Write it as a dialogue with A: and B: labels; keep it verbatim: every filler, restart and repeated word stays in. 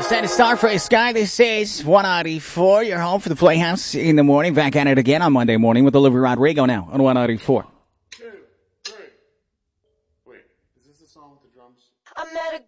A: Set a star for a sky. This is one ninety-four. You're home for the Playhouse in the morning. Back at it again on Monday morning with Olivia Rodrigo now on one ninety-four.
B: Two, three. Wait, is this the song with the drums? I met a